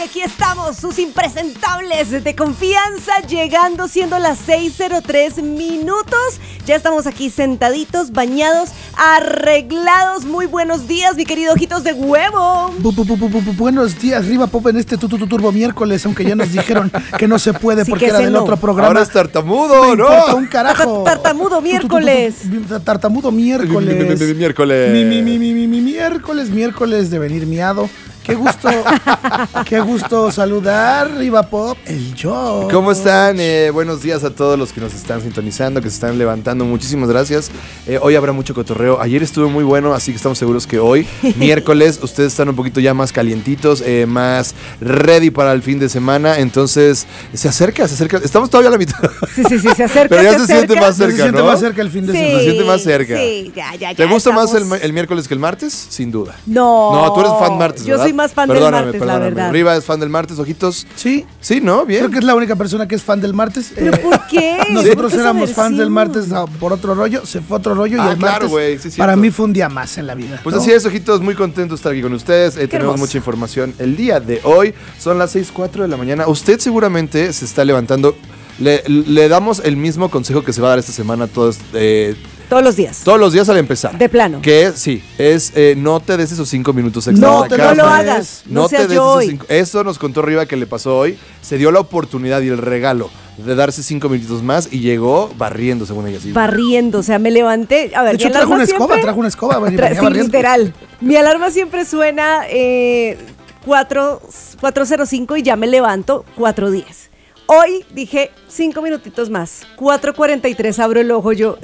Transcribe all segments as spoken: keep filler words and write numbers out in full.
Aquí estamos, sus impresentables de confianza, llegando siendo las seis cero tres minutos. Ya estamos aquí sentaditos, bañados, arreglados. Muy buenos días, mi querido Ojitos de Huevo. Bu, bu, bu, bu, bu, buenos días, Riva Pop, en este Tutu Turbo miércoles, aunque ya nos dijeron que no se puede Sí, porque que era ese del no. otro programa. Ahora es tartamudo, Me ¿no? importa un carajo. Tartamudo miércoles. Tu, tu, tu, tu, tu, Tartamudo miércoles. Miércoles. Mi, mi, mi, mi, mi, mi, miércoles, miércoles de venir miado. Qué gusto, qué gusto saludar, Riva Pop, el yo. ¿Cómo están? Eh, buenos días a todos los que nos están sintonizando, que se están levantando. Muchísimas gracias. Eh, hoy habrá mucho cotorreo. Ayer estuvo muy bueno, así que estamos seguros que hoy, miércoles, ustedes están un poquito ya más calientitos, eh, más ready para el fin de semana. Entonces, se acerca, se acerca. Estamos todavía a la mitad. Sí, sí, sí, se acerca. Pero ya se, se siente acerca. más cerca, Se siente ¿no? más cerca el fin de Sí. semana. Se siente más cerca. Sí, ya, ya, ya. ¿Te gusta más estamos- el, el miércoles que el martes? Sin duda. No. No, tú eres fan martes, Yo ¿verdad? soy más fan Perdóname, del martes, perdóname. la verdad. Riva es fan del martes, Ojitos. Sí, Sí, ¿no? Bien. creo que es la única persona que es fan del martes. ¿Pero Eh, por qué? Nosotros ¿Por qué éramos esa fans del versión? martes ah, por otro rollo, se fue otro rollo y Ah, el claro, martes güey, sí, es para cierto. mí fue un día más en la vida. Pues ¿no? así es, Ojitos, muy contentos de estar aquí con ustedes. Eh, tenemos hermoso. mucha información el día de hoy. Son las seis cuatro de la mañana. Usted seguramente se está levantando. Le, le damos el mismo consejo que se va a dar esta semana a todos, eh, Todos los días. todos los días al empezar. De plano. Que es, sí, es eh, no te des esos cinco minutos extra. No en te la lo No lo cama. hagas. No, No te seas des yo esos hoy. cinco. Eso nos contó Riva que le pasó hoy. Se dio la oportunidad y el regalo de darse cinco minutitos más y llegó barriendo, según ella. Sí. Barriendo, o sea, me levanté. A ver, De hecho, mi trajo alarma una escoba, siempre- trajo una escoba. venía Tra- sí, barriendo. literal. Mi alarma siempre suena eh, cuatro cero cinco y ya me levanto cuatro diez. Hoy dije cinco minutitos más. cuatro cuarenta y tres abro el ojo yo.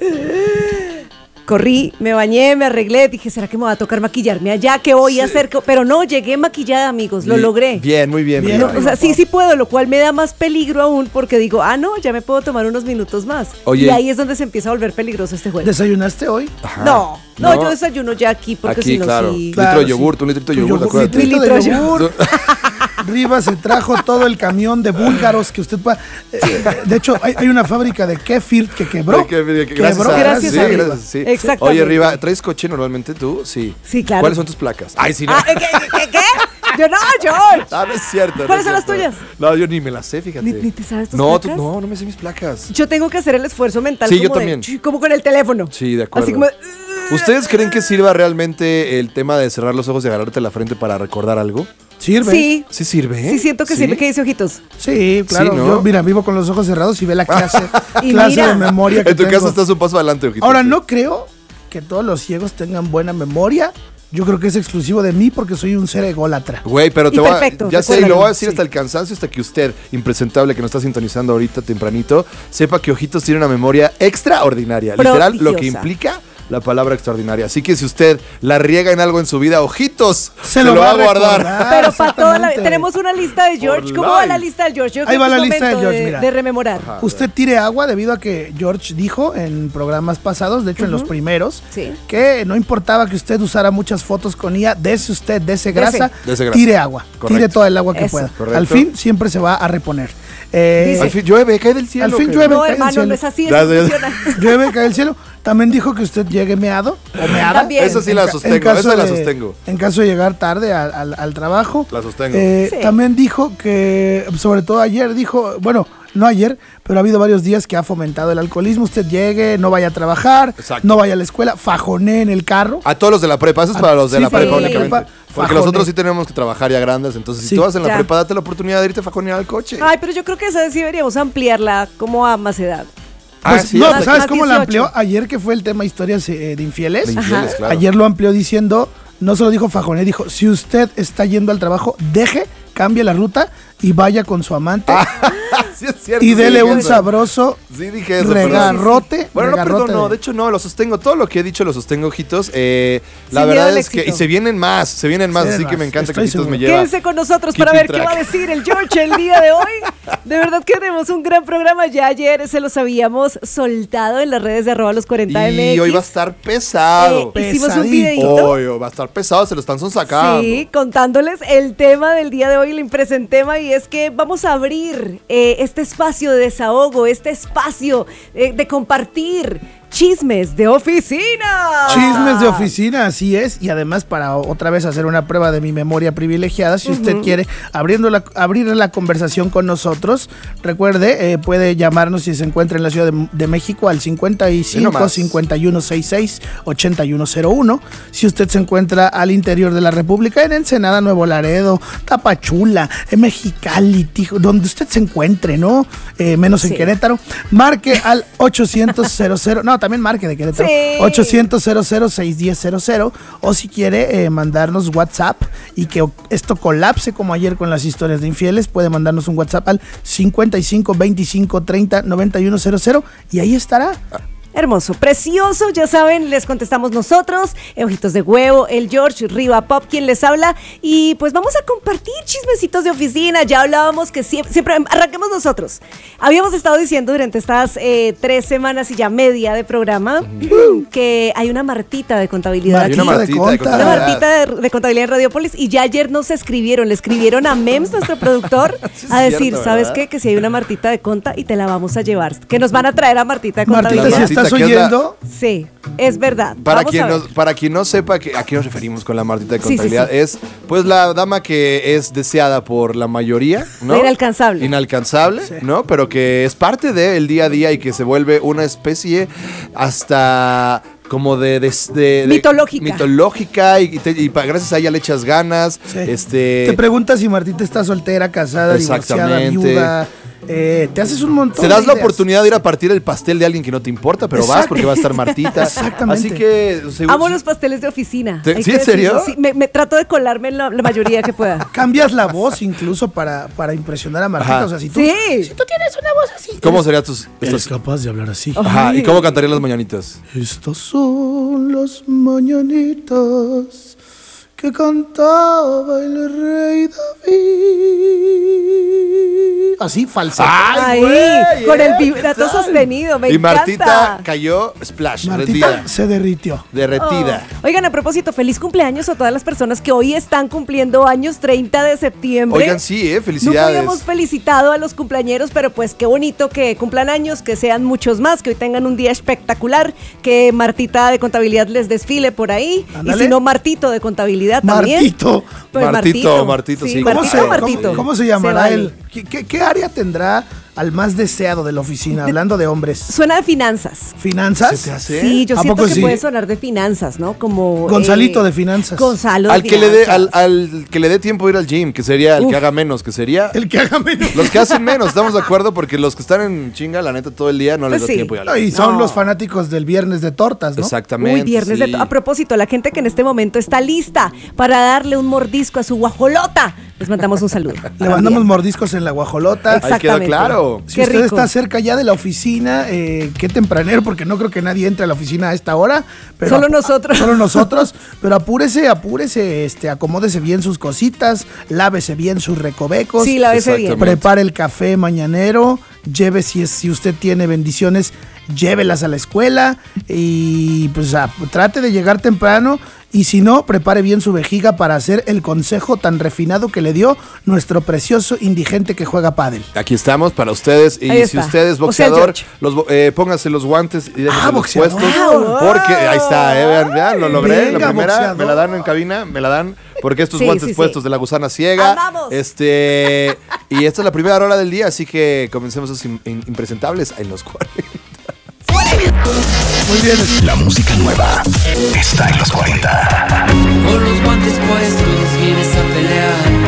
Corrí, me bañé, me arreglé, dije, ¿será que me va a tocar maquillarme allá? ¿Qué voy a hacer? Pero no, llegué maquillada, amigos, lo Bi- logré. Bien, muy bien. Bien, Riva. No, o sea, sí, sí puedo, lo cual me da más peligro aún porque digo, ah, no, ya me puedo tomar unos minutos más. Oye. Y ahí es donde se empieza a volver peligroso este juego. ¿Desayunaste hoy? Ajá. No, no, No. yo desayuno ya aquí porque Aquí, si no, claro. sí. Litro Claro, de yogur, sí. un litrito de Tu yogur, yogur, acuérdate. litrito de Litro de yogur. Riva se trajo todo el camión de búlgaros que usted pueda. eh, de hecho, hay, hay una fábrica de kefir que quebró. Ay, que- que- que- gracias Quebró a- Gracias sí, a Riva. gracias, sí. Exactamente. Oye, Riva, ¿traes coche normalmente tú? Sí. Sí, claro. ¿Cuáles son tus placas? Ay, sí, no. Ah, ¿qué, qué, qué? Yo no, George. Ah, no es cierto. no ¿Cuáles es son las cierto. tuyas? No, yo ni me las sé, fíjate. ¿Ni- ni te sabes tus no, placas? tú- no, no me sé mis placas. Yo tengo que hacer el esfuerzo mental. Sí, yo como de- también. como con el teléfono. Sí, de acuerdo. Así como. ¿Ustedes creen que sirva realmente el tema de cerrar los ojos y agarrarte la frente para recordar algo? Sirve. Sí. ¿Sí sirve? Sí, siento que ¿Sí? sirve. ¿Qué dice Ojitos? Sí, claro. Sí, ¿no? Yo, mira, vivo con los ojos cerrados y ve la clase, Y clase mira. de memoria que En tu tengo. casa estás un paso adelante, Ojitos. Ahora, no creo que todos los ciegos tengan buena memoria. Yo creo que es exclusivo de mí porque soy un ser ególatra. Güey, pero te Y voy perfecto, a, ya sé, y recuérdalo, lo voy a decir sí. hasta el cansancio, hasta que usted, impresentable, que nos está sintonizando ahorita tempranito, sepa que Ojitos tiene una memoria extraordinaria. Literal, lo que Prodigiosa. implica la palabra extraordinaria. Así que si usted la riega en algo en su vida, Ojitos, Se lo va a guardar. recordar. Pero para toda la. exactamente. Tenemos una lista de George. For ¿Cómo va life. la lista del George? Yo Ahí creo va que la es lista de momento George, mira. de rememorar. Ajá. Usted tire agua debido a que George dijo en programas pasados, de hecho en los primeros, Sí. que no importaba que usted usara muchas fotos con I A, dese usted, dese grasa, Dese grasa. tire agua, Correcto. tire todo el agua que Eso. pueda. Correcto. Al fin siempre se va a reponer. Eh, Dice- Al fin llueve, cae del cielo. Al fin cae. llueve. No, cae del hermano, cielo. no es así. Ya, Eso ya. funciona. Llueve, cae del cielo. También dijo que usted llegue meado o meada. También. Esa sí la ca- sostengo, caso esa la de- sostengo. En caso de llegar tarde al, al- al trabajo. La sostengo. Eh, Sí. También dijo que, sobre todo ayer, dijo, bueno, no ayer, pero ha habido varios días que ha fomentado el alcoholismo. Usted llegue, no vaya a trabajar, Exacto. no vaya a la escuela, fajonee en el carro. A todos los de la prepa, eso es para los de Sí, la para prepa los de la únicamente. prepa, Porque fajones. nosotros sí tenemos que trabajar ya grandes, entonces si Sí. tú vas en la Ya. prepa, date la oportunidad de irte a fajonear al coche. Ay, pero yo creo que esa sí deberíamos ampliarla como a más edad. Ah, Pues, sí, no, hasta ¿sabes más cómo la dieciocho. amplió? Ayer que fue el tema historias eh, de infieles. De infieles, Ajá. claro. Ayer lo amplió diciendo, no solo dijo fajoné, dijo, si usted está yendo al trabajo, deje, cambie la ruta y vaya con su amante Sí, es cierto, y sí dele dije un eso. sabroso Sí, dije eso. regarrote. pero- Bueno, no, regarrote perdón, no, de- de hecho no, lo sostengo. Todo lo que he dicho lo sostengo, Ojitos. Eh, la Sin miedo verdad al es que, y éxito. se vienen más, se vienen más, Se así vienen que me más, encanta que estoy Ojitos me seguro. lleva. Quédense con nosotros para Keeping ver qué track. va a decir el George el día de hoy. De verdad que tenemos un gran programa. Ya ayer se los habíamos soltado en las redes de arroba los cuarenta M X. Y hoy va a estar pesado. Eh, hicimos un Pesadito. videito. Hoy va a estar pesado, se lo están sacando. Sí, contándoles el tema del día de hoy, el impresentema, y es que vamos a abrir eh, este espacio de desahogo, este espacio eh, de compartir chismes de oficina. Chismes de oficina, así es. Y además para otra vez hacer una prueba de mi memoria privilegiada, si usted uh-huh. quiere abriendo la, abrir la conversación con nosotros, recuerde, eh, puede llamarnos si se encuentra en la Ciudad de, de México al cincuenta y cinco, cincuenta y uno sesenta y seis, ochenta y uno cero uno. Si usted se encuentra al interior de la República, en Ensenada, Nuevo Laredo, Tapachula, en Mexicali, Tijuana, donde usted se encuentre, ¿no? Eh, menos sí. en Querétaro, marque al ochocientos cero cero, no, también marque de Querétaro, sí. ochocientos cero cero seis uno cero cero, o si quiere eh, mandarnos WhatsApp y que esto colapse como ayer con las historias de infieles, puede mandarnos un WhatsApp al cincuenta y cinco, veinticinco, treinta, noventa y uno cero cero y ahí estará. Hermoso, precioso, ya saben, les contestamos nosotros, Ojitos de Huevo, el George, Riva Pop, quien les habla, y pues vamos a compartir chismecitos de oficina. Ya hablábamos que siempre, siempre arranquemos nosotros. Habíamos estado diciendo durante estas eh, tres semanas y ya media de programa uh-huh. que hay una Martita de contabilidad. Hay una Martita de, de contabilidad. Una Martita de, de contabilidad en Radiopolis, y ya ayer nos escribieron, le escribieron a Mems, nuestro productor, sí, a decir, cierto, ¿sabes qué? Que si hay una Martita de conta y te la vamos a llevar, que nos van a traer a Martita de contabilidad. Martita, si estás oyendo. La... Sí, es verdad. Para quien, no, para quien no sepa que, a qué nos referimos con la Martita de contabilidad, sí, sí, sí. es pues la dama que es deseada por la mayoría, ¿no? Inalcanzable. Inalcanzable, sí. ¿no? Pero que es parte del día a día y que se vuelve una especie hasta... como de, de, de, de mitológica mitológica y, te, y gracias a ella le echas ganas. Sí. Este... Te preguntas si Martita está soltera, casada, divorciada, viuda. Eh, te haces un montón. Te das la oportunidad de ir a partir el pastel de alguien que no te importa, pero Exacto. vas porque va a estar Martita. Exactamente. Así que según... amo los pasteles de oficina. ¿Te, ¿Sí, en serio? Sí, me, me trato de colarme en la, la mayoría que pueda. Cambias la voz incluso para, para impresionar a Martita. Ajá. O sea, si tú, sí. si tú tienes una voz así. ¿Cómo serían tus...? Eres estos... capaz de hablar así. Ajá. ¿Y cómo cantarían las mañanitas? Estos son las mañanitas que cantaba el rey David. Así, falsa. ¡Ay, güey! Con el vibrato sostenido, me y encanta. Y Martita cayó, splash, Martita derretida. se derritió. Derretida. Oh. Oigan, a propósito, feliz cumpleaños a todas las personas que hoy están cumpliendo años, treinta de septiembre. Oigan, sí, eh, felicidades. Nunca habíamos felicitado a los cumpleañeros, pero pues qué bonito que cumplan años, que sean muchos más, que hoy tengan un día espectacular, que Martita de Contabilidad les desfile por ahí. Ándale. Y si no, Martito de Contabilidad también. Martito. Pues Martito, Martito, sí. sí. ¿Cómo, Martito, se, Martito. ¿cómo, ¿Cómo se llamará se vale. él? ¿Qué, qué, ¿Qué área tendrá al más deseado de la oficina, hablando de hombres? Suena de finanzas. ¿Finanzas? ¿Se te hace? Sí, yo ¿A siento poco que sí? puede sonar de finanzas, ¿no? Como Gonzalito eh, de finanzas. Gonzalo de al que finanzas. le dé al, al que le dé tiempo de ir al gym, que sería el Uf. que haga menos, que sería El que haga menos. los que hacen menos, estamos de acuerdo, porque los que están en chinga, la neta, todo el día no les Pues da sí. tiempo. Y, No, y son No. los fanáticos del viernes de tortas, ¿no? Exactamente. Uy, viernes sí. de to- A propósito, la gente que en este momento está lista para darle un mordisco a su guajolota, les mandamos un saludo. Le mandamos mordiscos en la guajolota. Exacto. Ahí queda Exactamente. claro. Si Qué usted rico. está cerca ya de la oficina, eh, qué tempranero, porque no creo que nadie entre a la oficina a esta hora. Pero Solo ap- nosotros. Solo nosotros. Pero apúrese, apúrese, este, acomódese bien sus cositas, lávese bien sus recovecos. Sí, la vez bien. Prepare el café mañanero, lleve, si, es, si usted tiene bendiciones, llévelas a la escuela y pues a, trate de llegar temprano. Y si no, prepare bien su vejiga para hacer el consejo tan refinado que le dio nuestro precioso indigente que juega pádel. Aquí estamos para ustedes. Y Ahí si está. usted es O sea, boxeador, George. los, bo- eh, póngase los guantes y déjense Ah, los boxeador. puestos. Wow. Porque ahí está, eh, vean, vean, lo logré. Venga, la primera, boxeador. me la dan en cabina, me la dan. Porque estos Sí, guantes sí, puestos sí. de la gusana ciega. ¡Amamos! Este. Y esta es la primera hora del día, así que comencemos esos im- im- impresentables en los cuarenta. Muy bien. La música nueva está en los cuarenta. Con los guantes puestos vienes a pelear.